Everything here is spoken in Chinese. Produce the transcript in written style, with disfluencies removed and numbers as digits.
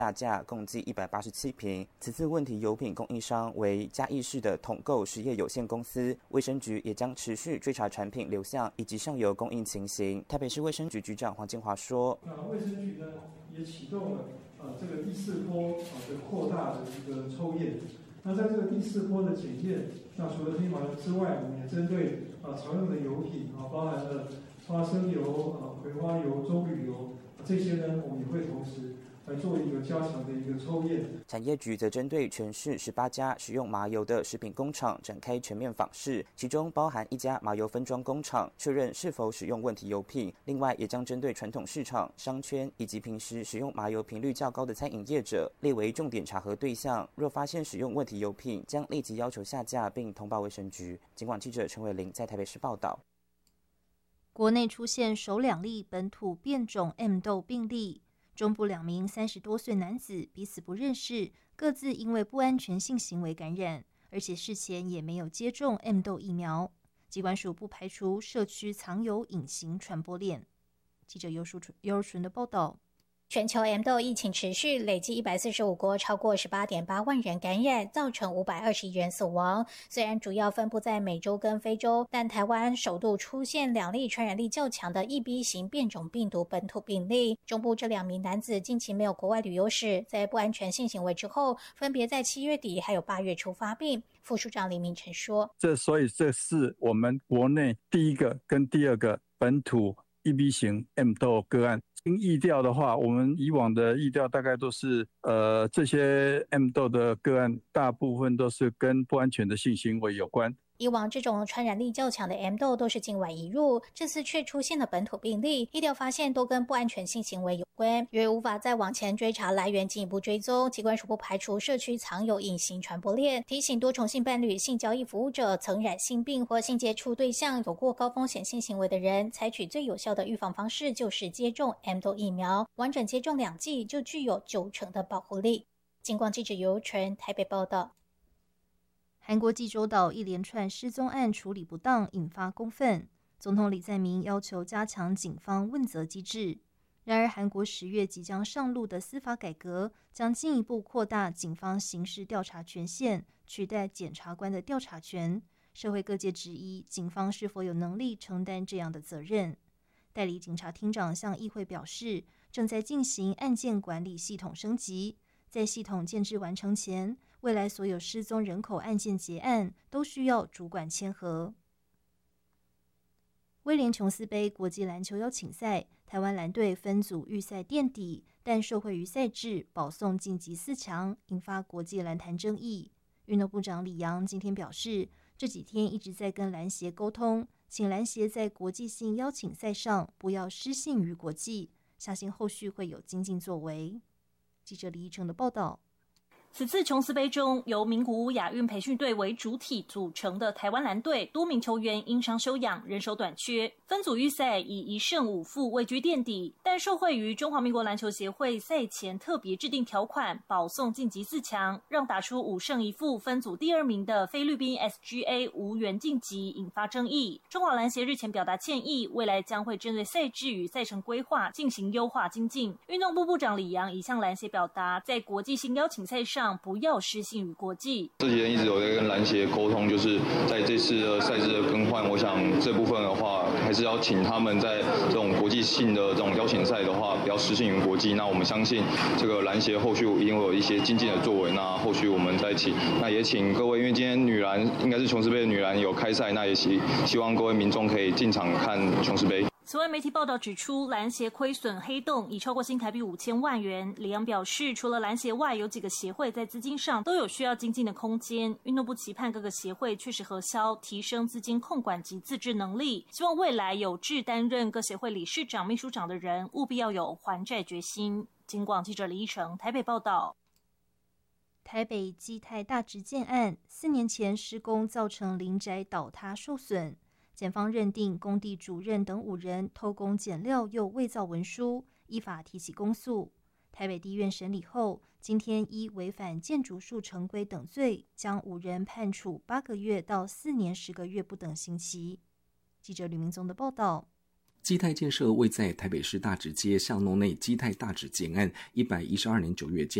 大价共计187瓶。此次问题油品供应商为嘉义市的统购实业有限公司，卫生局也将持续追查产品流向以及上游供应情形。台北市卫生局局长黄金华说：“ 卫生局呢也启动了这个第4波的扩大的一个抽验。那在这个第4波的检验，那除了黑麻油之外，我们也针对常用的油品包含了花生油、葵花油、棕榈油这些呢，我们也会同时来做一个加强的一个抽验。 产业局则针对全市18家使用麻油的食品工厂展开全面访视，其中包含1家麻油分装工厂，确认是否使用问题油品。另外，也将针对传统市场、商圈以及平时使用麻油频率较高的餐饮业者列为重点查核对象。若发现使用问题油品，将立即要求下架并通报卫生局。警广记者陈伟玲在台北市报道。 国内出现首2例本土变种 M 豆病例。中部2名30多岁男子彼此不认识，各自因为不安全性行为感染，而且事前也没有接种 M 豆疫苗。疾管署不排除社区藏有隐形传播链。记者尤如纯的报道。 全球 M 豆疫情持续，累计145国，超过18.8万人感染，造成521人死亡。虽然主要分布在美洲跟非洲，但台湾首度出现2例传染力较强的 EB 型变种病毒本土病例。中部这2名男子近期没有国外旅游史，在不安全性行为之后，分别在7月底还有8月初发病。副署长李明成说：“ 所以这是我们国内第一个跟第2个本土 EB 型 M 豆个案。”经疫调的话，我们以往的疫调大概都是这些 M 豆的个案，大部分都是跟不安全的性行为有关。 以往这种传染力较强的 M 豆都是境外移入，这次却出现了本土病例，疫调发现都跟不安全性行为有关，因为无法再往前追查来源进一步追踪，疾管署不排除社区藏有隐形传播链，提醒多重性伴侣、性交易服务者、曾染性病或性接触对象有过高风险性行为的人，采取最有效的预防方式就是接种 M 豆疫苗，完整接种2剂就具有90%的保护力。警广记者尤纯台北报道。 韩国济州岛一连串失踪案处理不当，引发公愤。总统李在明要求加强警方问责机制。然而，韩国10月即将上路的司法改革将进一步扩大警方刑事调查权限，取代检察官的调查权。社会各界质疑警方是否有能力承担这样的责任。代理警察厅长向议会表示，正在进行案件管理系统升级，在系统建制完成前，未来所有失踪人口案件结案都需要主管签核。威廉琼斯杯国际篮球邀请赛，台湾篮队分组预赛垫底，但受惠于赛制保送晋级4强，引发国际篮坛争议。运动部长李洋今天表示，这几天一直在跟篮协沟通，请篮协在国际性邀请赛上不要失信于国际，相信后续会有精进作为。记者李义成的报道。 此次琼斯杯中，由名古屋亚运培训队为主体组成的台湾篮队，多名球员因伤休养，人手短缺。分组预赛以1胜5负位居垫底，但受惠于中华民国篮球协会赛前特别制定条款，保送晋级4强，让打出5胜1负分组第2名的菲律宾 SGA 无缘晋级，引发争议。中华篮协日前表达歉意，未来将会针对赛制与赛程规划进行优化精进。运动部部长李洋已向篮协表达，在国际性邀请赛上不要失信于国际。 这几天一直有在跟篮协沟通，就是在这次的赛制的更换，我想这部分的话，还是要请他们在这种国际性的这种邀请赛的话，不要失信于国际。那我们相信这个篮协后续一定会有一些精进的作为。那后续我们再请，那也请各位，因为今天女篮应该是琼斯杯的女篮有开赛，那也希望各位民众可以进场看琼斯杯。 此外，媒体报道指出，篮协亏损黑洞已超过新台币5000万元。李洋表示，除了篮协外，有几个协会在资金上都有需要精进的空间。运动部期盼各个协会确实核销，提升资金控管及自制能力。希望未来有志担任各协会理事长、秘书长的人，务必要有还债决心。警广记者李依成台北报道。 台北基泰大直建案4年前施工造成邻宅倒塌受损。检方认定工地主任等5人偷工减料又伪造文书，依法提起公诉。台北地院审理后，今天依违反建筑术成规等罪，将5人判处8个月到4年10个月不等刑期。记者吕明宗的报道。 基泰建设位在台北市大直街巷弄内基泰大直建案，112年9月建